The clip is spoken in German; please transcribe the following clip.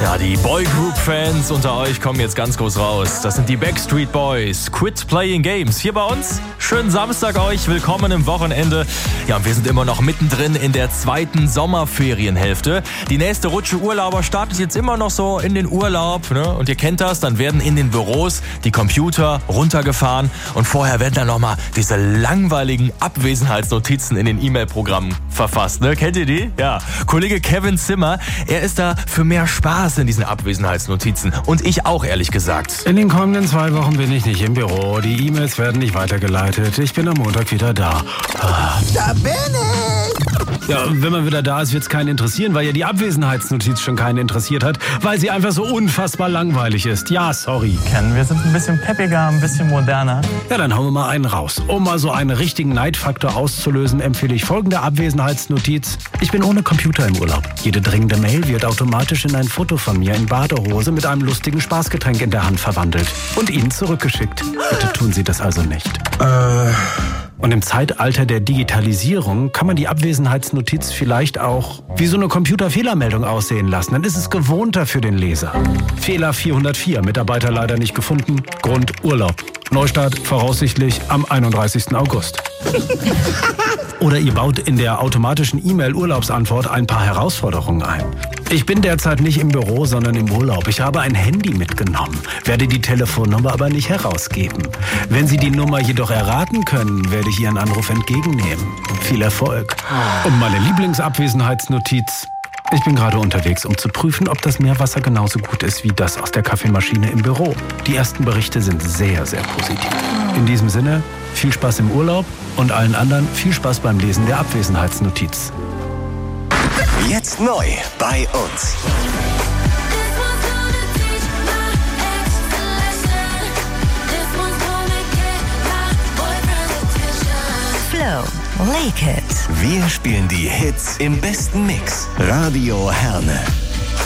Ja, die Boygroup-Fans unter euch kommen jetzt ganz groß raus. Das sind die Backstreet Boys. Quit Playing Games. Hier bei uns. Schönen Samstag euch. Willkommen im Wochenende. Ja, und wir sind immer noch mittendrin in der zweiten Sommerferienhälfte. Die nächste Rutsche Urlauber startet jetzt immer noch so in den Urlaub. Ne? Und ihr kennt das, dann werden in den Büros die Computer runtergefahren. Und vorher werden dann nochmal diese langweiligen Abwesenheitsnotizen in den E-Mail-Programmen verfasst. Ne? Kennt ihr die? Ja. Kollege Kevin Zimmer, er ist da für mehr Spaß in diesen Abwesenheitsnotizen. Und ich auch, ehrlich gesagt. In den kommenden 2 Wochen bin ich nicht im Büro. Die E-Mails werden nicht weitergeleitet. Ich bin am Montag wieder da. Da bin ich! Ja, wenn man wieder da ist, wird es keinen interessieren, weil ja die Abwesenheitsnotiz schon keinen interessiert hat, weil sie einfach so unfassbar langweilig ist. Ja, sorry. Ken, wir sind ein bisschen peppiger, ein bisschen moderner. Ja, dann hauen wir mal einen raus. Um mal so einen richtigen Neidfaktor auszulösen, empfehle ich folgende Abwesenheitsnotiz. Ich bin ohne Computer im Urlaub. Jede dringende Mail wird automatisch in ein Foto von mir in Badehose mit einem lustigen Spaßgetränk in der Hand verwandelt und Ihnen zurückgeschickt. Bitte tun Sie das also nicht. Und im Zeitalter der Digitalisierung kann man die Abwesenheitsnotiz vielleicht auch wie so eine Computerfehlermeldung aussehen lassen. Dann ist es gewohnter für den Leser. Fehler 404, Mitarbeiter leider nicht gefunden, Grund Urlaub. Neustart voraussichtlich am 31. August. Oder ihr baut in der automatischen E-Mail-Urlaubsantwort ein paar Herausforderungen ein. Ich bin derzeit nicht im Büro, sondern im Urlaub. Ich habe ein Handy mitgenommen, werde die Telefonnummer aber nicht herausgeben. Wenn Sie die Nummer jedoch erraten können, werde ich Ihren Anruf entgegennehmen. Viel Erfolg. Und meine Lieblingsabwesenheitsnotiz. Ich bin gerade unterwegs, um zu prüfen, ob das Meerwasser genauso gut ist wie das aus der Kaffeemaschine im Büro. Die ersten Berichte sind sehr, sehr positiv. In diesem Sinne, viel Spaß im Urlaub und allen anderen viel Spaß beim Lesen der Abwesenheitsnotiz. Jetzt neu bei uns. Flow, Lake It. Wir spielen die Hits im besten Mix. Radio Herne.